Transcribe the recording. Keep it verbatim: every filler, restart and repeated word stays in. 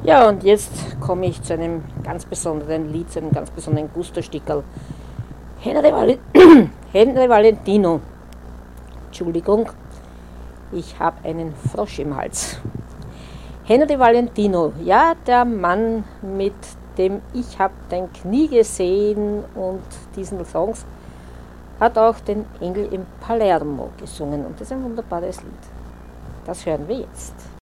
Ja, und jetzt komme ich zu einem ganz besonderen Lied, zu einem ganz besonderen Gusto-Stickerl. Henry, Valen Henry Valentino. Entschuldigung, ich habe einen Frosch im Hals. Henry Valentino, ja, der Mann mit dem Ich hab dein Knie gesehen und diesen Songs, hat auch den Engel in Palermo gesungen und das ist ein wunderbares Lied. Das hören wir jetzt.